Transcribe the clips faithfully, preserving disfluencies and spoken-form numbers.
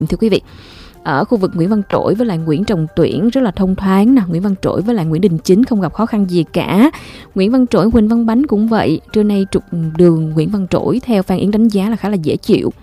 thưa quý vị. Ở khu vực Nguyễn Văn Trỗi với lại Nguyễn Trọng Tuyển rất là thông thoáng nè. Nguyễn Văn Trỗi với lại Nguyễn Đình Chính không gặp khó khăn gì cả. Nguyễn Văn Trỗi, Huỳnh Văn Bánh cũng vậy. Trưa nay trục đường Nguyễn Văn Trỗi theo Phan Yến đánh giá là khá là dễ chịu.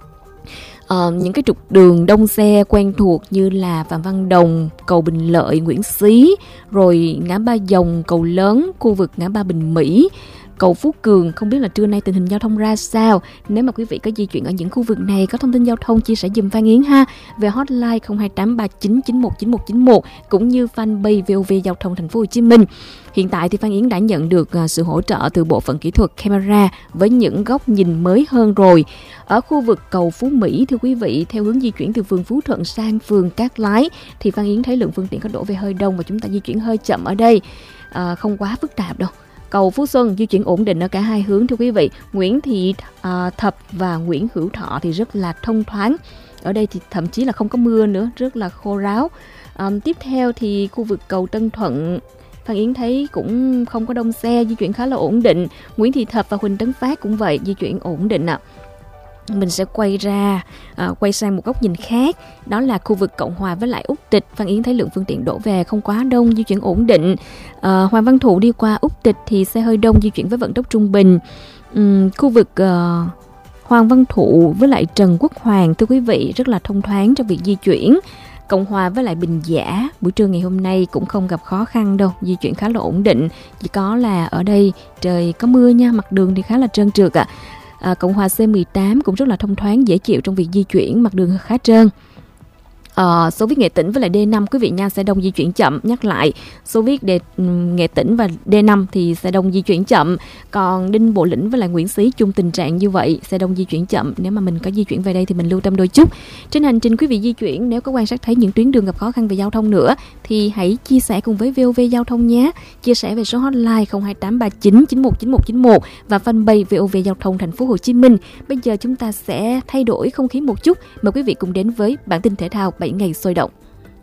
Ờ, những cái trục đường đông xe quen thuộc như là Phạm Văn Đồng, cầu Bình Lợi, Nguyễn Xí, rồi ngã ba Dòng, cầu Lớn, khu vực ngã ba Bình Mỹ, cầu Phú Cường. Không biết là trưa nay tình hình giao thông ra sao. Nếu mà quý vị có di chuyển ở những khu vực này, có thông tin giao thông chia sẻ giùm Phan Yến ha, về hotline không hai tám ba chín chín một chín một chín một cũng như fanpage vê o vê Giao thông Thành phố Hồ Chí Minh. Hiện tại thì Phan Yến đã nhận được sự hỗ trợ từ bộ phận kỹ thuật camera với những góc nhìn mới hơn rồi. Ở khu vực cầu Phú Mỹ, thưa quý vị, theo hướng di chuyển từ phường Phú Thuận sang phường Cát Lái thì Phan Yến thấy lượng phương tiện có đổ về hơi đông và chúng ta di chuyển hơi chậm ở đây, à, không quá phức tạp đâu. Cầu Phú Xuân di chuyển ổn định ở cả hai hướng thưa quý vị. Nguyễn Thị à, Thập và Nguyễn Hữu Thọ thì rất là thông thoáng. Ở đây thì thậm chí là không có mưa nữa, rất là khô ráo. À, tiếp theo thì khu vực cầu Tân Thuận, Phan Yến thấy cũng không có đông xe, di chuyển khá là ổn định. Nguyễn Thị Thập và Huỳnh Tấn Phát cũng vậy, di chuyển ổn định ạ. À. Mình sẽ quay ra, à, quay sang một góc nhìn khác. Đó là khu vực Cộng Hòa với lại Úc Tịch. Phan Yến thấy lượng phương tiện đổ về không quá đông, di chuyển ổn định. à, Hoàng Văn Thụ đi qua Úc Tịch thì xe hơi đông, di chuyển với vận tốc trung bình. uhm, Khu vực uh, Hoàng Văn Thụ với lại Trần Quốc Hoàng, thưa quý vị, rất là thông thoáng trong việc di chuyển. Cộng Hòa với lại Bình Giả buổi trưa ngày hôm nay cũng không gặp khó khăn đâu, di chuyển khá là ổn định. Chỉ có là ở đây trời có mưa nha, mặt đường thì khá là trơn trượt ạ. à. À, Cộng Hòa C mười tám cũng rất là thông thoáng, dễ chịu trong việc di chuyển, mặt đường khá trơn. À, Xô Viết Nghệ Tĩnh với lại D năm quý vị nha, xe đông di chuyển chậm. Nhắc lại, Xô Viết Đề, Nghệ Tĩnh và D năm thì xe đông di chuyển chậm. Còn Đinh Bộ Lĩnh với lại Nguyễn Xí chung tình trạng như vậy, xe đông di chuyển chậm. Nếu mà mình có di chuyển về đây thì mình lưu tâm đôi chút. Trên hành trình quý vị di chuyển, nếu có quan sát thấy những tuyến đường gặp khó khăn về giao thông nữa thì hãy chia sẻ cùng với vê o vê Giao thông nhé. Chia sẻ về số hotline không hai tám ba chín chín một chín một chín một và fanpage vê o vê Giao thông Thành phố Hồ Chí Minh. Bây giờ chúng ta sẽ thay đổi không khí một chút. Mời quý vị cùng đến với bản tin thể thao bảy ngày sôi động.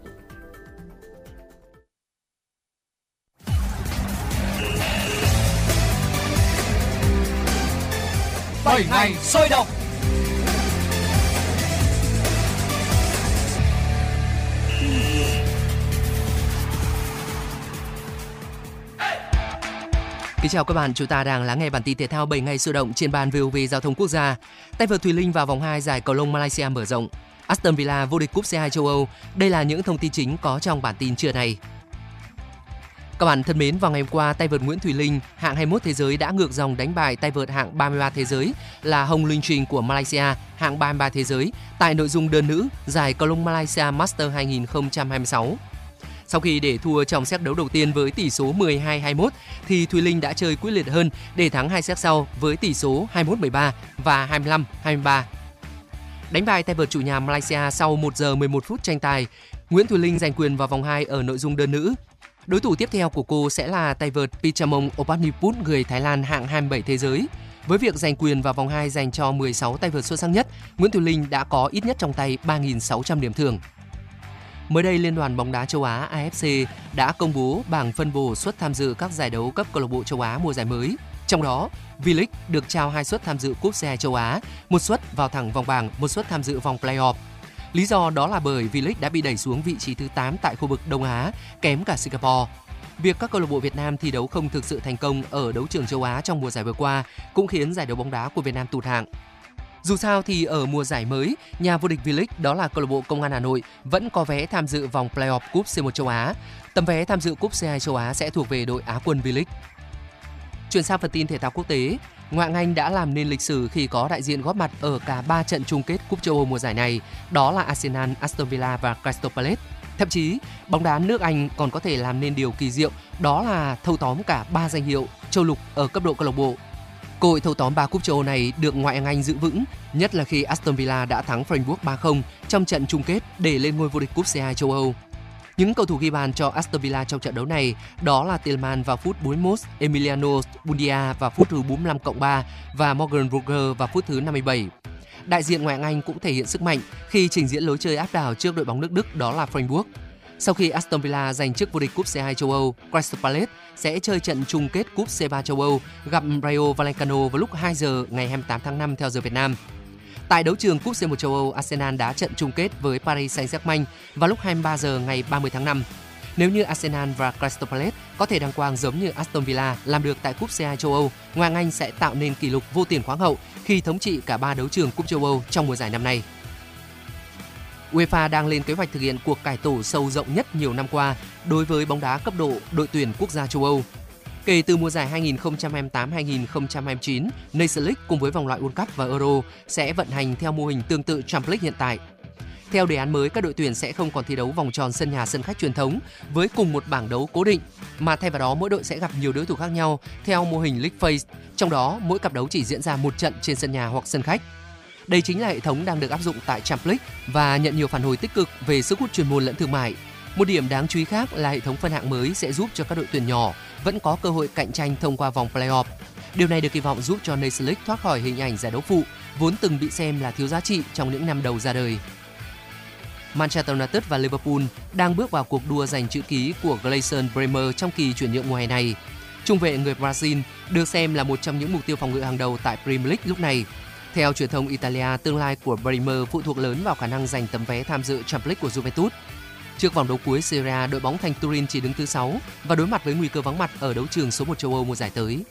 bảy ngày sôi động. Kính chào các bạn, chúng ta đang lắng nghe bản tin thể thao bảy ngày sôi động trên ban vê o vê Giao thông Quốc gia. Tay vợt Thùy Linh vào vòng hai giải cầu lông Malaysia mở rộng. Aston Villa vô địch cúp xê hai châu Âu. Đây là những thông tin chính có trong bản tin trưa nay. Các bạn thân mến, vào ngày hôm qua, tay vợt Nguyễn Thùy Linh, hạng hai mươi mốt thế giới đã ngược dòng đánh bại tay vợt hạng ba mươi ba thế giới là Hồng Linh Trinh của Malaysia, hạng ba mươi ba thế giới tại nội dung đơn nữ giải cầu lông Malaysia Master hai không hai sáu. Sau khi để thua trong set đấu đầu tiên với tỷ số mười hai hai mươi mốt thì Thùy Linh đã chơi quyết liệt hơn để thắng hai set sau với tỷ số hai mươi mốt mười ba và hai mươi lăm hai mươi ba. Đánh bại tay vợt chủ nhà Malaysia sau một giờ mười một phút tranh tài, Nguyễn Thùy Linh giành quyền vào vòng hai ở nội dung đơn nữ. Đối thủ tiếp theo của cô sẽ là tay vợt Pichamong Opatniput người Thái Lan hạng hai mươi bảy thế giới. Với việc giành quyền vào vòng hai dành cho mười sáu tay vợt xuất sắc nhất, Nguyễn Thùy Linh đã có ít nhất trong tay ba nghìn sáu trăm điểm thưởng. Mới đây, Liên đoàn bóng đá châu Á a ép xê đã công bố bảng phân bổ suất tham dự các giải đấu cấp câu lạc bộ châu Á mùa giải mới. Trong đó, V-League được trao hai suất tham dự cúp xê hai châu Á, một suất vào thẳng vòng bảng, một suất tham dự vòng play-off. Lý do đó là bởi V-League đã bị đẩy xuống vị trí thứ tám tại khu vực Đông Á, kém cả Singapore. Việc các câu lạc bộ Việt Nam thi đấu không thực sự thành công ở đấu trường châu Á trong mùa giải vừa qua cũng khiến giải đấu bóng đá của Việt Nam tụt hạng. Dù sao thì ở mùa giải mới, nhà vô địch V-League đó là câu lạc bộ Công an Hà Nội vẫn có vé tham dự vòng play-off cúp xê một châu Á. Tấm vé tham dự cúp xê hai châu Á sẽ thuộc về đội Á quân V-League. Chuyển sang phần tin thể thao quốc tế, Ngoại hạng Anh đã làm nên lịch sử khi có đại diện góp mặt ở cả ba trận chung kết cúp châu Âu mùa giải này, đó là Arsenal, Aston Villa và Crystal Palace. Thậm chí, bóng đá nước Anh còn có thể làm nên điều kỳ diệu, đó là thâu tóm cả ba danh hiệu châu lục ở cấp độ câu lạc bộ. Cơ hội thâu tóm ba cúp châu Âu này được Ngoại hạng Anh giữ vững, nhất là khi Aston Villa đã thắng Frankfurt ba không trong trận chung kết để lên ngôi vô địch cúp xê hai châu Âu. Những cầu thủ ghi bàn cho Aston Villa trong trận đấu này đó là Tielemans vào phút bốn mươi mốt, Emiliano Buendia vào phút thứ bốn mươi lăm cộng ba và Morgan Rogers vào phút thứ năm mươi bảy. Đại diện Ngoại hạng Anh cũng thể hiện sức mạnh khi trình diễn lối chơi áp đảo trước đội bóng nước Đức đó là Frankfurt. Sau khi Aston Villa giành chức vô địch cúp xê hai châu Âu, Crystal Palace sẽ chơi trận chung kết cúp xê ba châu Âu gặp Rayo Vallecano vào lúc hai giờ ngày hai mươi tám tháng năm theo giờ Việt Nam. Tại đấu trường Cúp xê một châu Âu, Arsenal đá trận chung kết với Paris Saint-Germain vào lúc hai mươi ba giờ ngày ba mươi tháng năm. Nếu như Arsenal và Crystal Palace có thể đăng quang giống như Aston Villa làm được tại Cúp xê hai châu Âu, Ngoại hạng Anh sẽ tạo nên kỷ lục vô tiền khoáng hậu khi thống trị cả ba đấu trường Cúp châu Âu trong mùa giải năm nay. UEFA đang lên kế hoạch thực hiện cuộc cải tổ sâu rộng nhất nhiều năm qua đối với bóng đá cấp độ đội tuyển quốc gia châu Âu. Kể từ mùa giải hai nghìn không trăm hai mươi tám hai nghìn không trăm hai mươi chín, Nations League cùng với vòng loại World Cup và Euro sẽ vận hành theo mô hình tương tự Champions League hiện tại. Theo đề án mới, các đội tuyển sẽ không còn thi đấu vòng tròn sân nhà sân khách truyền thống với cùng một bảng đấu cố định, mà thay vào đó mỗi đội sẽ gặp nhiều đối thủ khác nhau theo mô hình League Phase, trong đó mỗi cặp đấu chỉ diễn ra một trận trên sân nhà hoặc sân khách. Đây chính là hệ thống đang được áp dụng tại Champions League và nhận nhiều phản hồi tích cực về sức hút chuyên môn lẫn thương mại. Một điểm đáng chú ý khác là hệ thống phân hạng mới sẽ giúp cho các đội tuyển nhỏ vẫn có cơ hội cạnh tranh thông qua vòng play-off. Điều này được kỳ vọng giúp cho Nations League thoát khỏi hình ảnh giải đấu phụ vốn từng bị xem là thiếu giá trị trong những năm đầu ra đời. Manchester United và Liverpool đang bước vào cuộc đua giành chữ ký của Gleison Bremer trong kỳ chuyển nhượng mùa hè này. Trung vệ người Brazil được xem là một trong những mục tiêu phòng ngự hàng đầu tại Premier League lúc này. Theo truyền thông Italia, tương lai của Bremer phụ thuộc lớn vào khả năng giành tấm vé tham dự Champions League của Juventus. Trước vòng đấu cuối Serie A, đội bóng thành Turin chỉ đứng thứ sáu và đối mặt với nguy cơ vắng mặt ở đấu trường số một châu Âu mùa giải tới.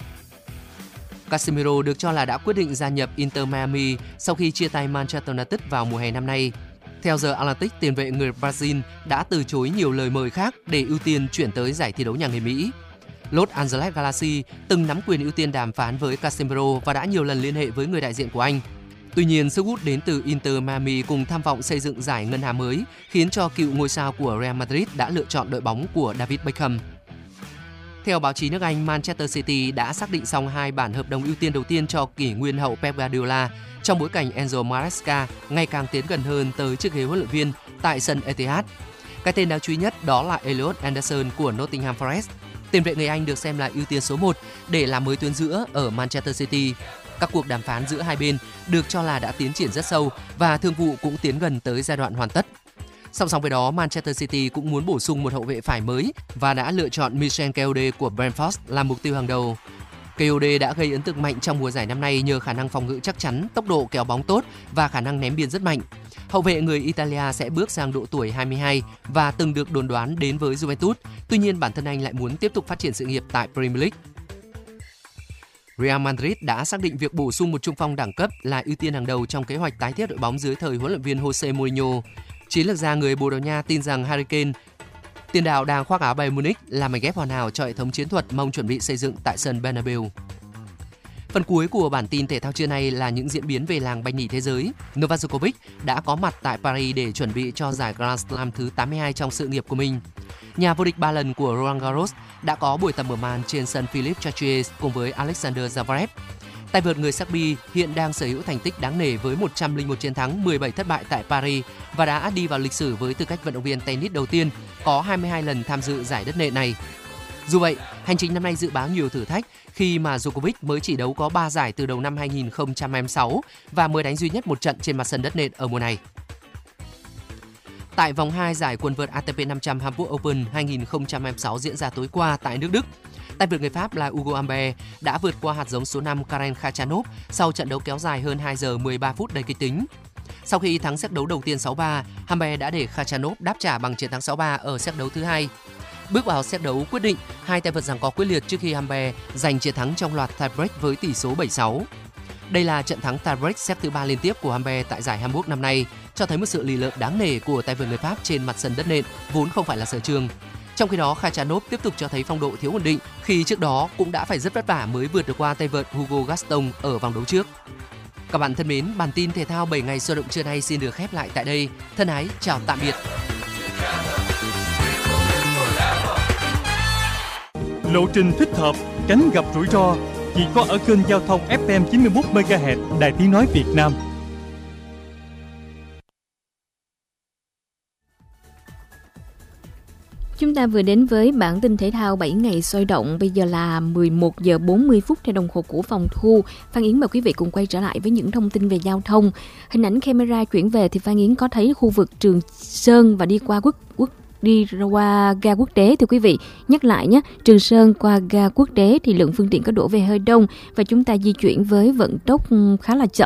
Casemiro được cho là đã quyết định gia nhập Inter Miami sau khi chia tay Manchester United vào mùa hè năm nay. Theo The Atlantic, tiền vệ người Brazil đã từ chối nhiều lời mời khác để ưu tiên chuyển tới giải thi đấu nhà nghề Mỹ. Los Angeles Galaxy từng nắm quyền ưu tiên đàm phán với Casemiro và đã nhiều lần liên hệ với người đại diện của anh. Tuy nhiên, sức hút đến từ Inter Miami cùng tham vọng xây dựng giải ngân hà mới khiến cho cựu ngôi sao của Real Madrid đã lựa chọn đội bóng của David Beckham. Theo báo chí nước Anh, Manchester City đã xác định xong hai bản hợp đồng ưu tiên đầu tiên cho kỷ nguyên hậu Pep Guardiola trong bối cảnh Enzo Maresca ngày càng tiến gần hơn tới chiếc ghế huấn luyện viên tại sân Etihad. Cái tên đáng chú ý nhất đó là Elliot Anderson của Nottingham Forest. Tiền vệ người Anh được xem là ưu tiên số một để làm mới tuyến giữa ở Manchester City. Các cuộc đàm phán giữa hai bên được cho là đã tiến triển rất sâu và thương vụ cũng tiến gần tới giai đoạn hoàn tất. Song song với đó, Manchester City cũng muốn bổ sung một hậu vệ phải mới và đã lựa chọn Michel Kayode của Brentford làm mục tiêu hàng đầu. Kayode đã gây ấn tượng mạnh trong mùa giải năm nay nhờ khả năng phòng ngự chắc chắn, tốc độ kéo bóng tốt và khả năng ném biên rất mạnh. Hậu vệ người Italia sẽ bước sang độ tuổi hai mươi hai và từng được đồn đoán đến với Juventus. Tuy nhiên, bản thân anh lại muốn tiếp tục phát triển sự nghiệp tại Premier League. Real Madrid đã xác định việc bổ sung một trung phong đẳng cấp là ưu tiên hàng đầu trong kế hoạch tái thiết đội bóng dưới thời huấn luyện viên Jose Mourinho. Chiến lược gia người Bồ Đào Nha tin rằng Harry Kane, tiền đạo đang khoác áo Bayern Munich, là mảnh ghép hoàn hảo cho hệ thống chiến thuật mong chuẩn bị xây dựng tại sân Bernabeu. Phần cuối của bản tin thể thao trưa nay là những diễn biến về làng banh nhì thế giới. Novak Djokovic đã có mặt tại Paris để chuẩn bị cho giải Grand Slam thứ tám mươi hai trong sự nghiệp của mình. Nhà vô địch ba lần của Roland Garros đã có buổi tập mở màn trên sân Philippe Chatrier cùng với Alexander Zverev. Tay vợt người Serbia hiện đang sở hữu thành tích đáng nể với một trăm lẻ một chiến thắng, mười bảy thất bại tại Paris và đã đi vào lịch sử với tư cách vận động viên tennis đầu tiên có hai mươi hai lần tham dự giải đất nện này. Dù vậy, hành trình năm nay dự báo nhiều thử thách khi mà Djokovic mới chỉ đấu có ba giải từ đầu năm hai nghìn không trăm hai mươi sáu và mới đánh duy nhất một trận trên mặt sân đất nện ở mùa này. Tại vòng hai giải quần vợt a tê pê năm trăm Hamburg Open hai nghìn không trăm hai mươi sáu diễn ra tối qua tại nước Đức, tay vợt người Pháp là Ugo Humbert đã vượt qua hạt giống số năm Karen Khachanov sau trận đấu kéo dài hơn hai giờ mười ba phút đầy kịch tính. Sau khi thắng set đấu đầu tiên sáu ba, Humbert đã để Khachanov đáp trả bằng chiến thắng sáu ba ở set đấu thứ hai. Bước vào set đấu quyết định, hai tay vợt giằng co quyết liệt trước khi Humbert giành chiến thắng trong loạt tiebreak với tỷ số bảy sáu. Đây là trận thắng tiebreak set thứ ba liên tiếp của Humbert tại giải Hamburg năm nay, cho thấy một sự lì lợm đáng nể của tay vợt người Pháp trên mặt sân đất nện vốn không phải là sở trường. Trong khi đó, Khachanov tiếp tục cho thấy phong độ thiếu ổn định khi trước đó cũng đã phải rất vất vả mới vượt được qua tay vợt Hugo Gaston ở vòng đấu trước. Các bạn thân mến, bản tin thể thao bảy ngày sôi động trưa nay xin được khép lại tại đây. Thân ái, chào tạm biệt. Lộ trình thích hợp, tránh gặp rủi ro chỉ có ở kênh giao thông ép em chín mươi mốt mê ga héc Đài Tiếng nói Việt Nam. Chúng ta vừa đến với bản tin thể thao bảy ngày sôi động. Bây giờ là mười một giờ bốn mươi phút theo đồng hồ của phòng thu. Phan Yến mời quý vị cùng quay trở lại với những thông tin về giao thông. Hình ảnh camera chuyển về thì Phan Yến có thấy khu vực Trường Sơn và đi qua quốc quốc đi qua ga quốc tế. Thưa quý vị, nhắc lại nhé, Trường Sơn qua ga quốc tế thì lượng phương tiện có đổ về hơi đông và chúng ta di chuyển với vận tốc khá là chậm.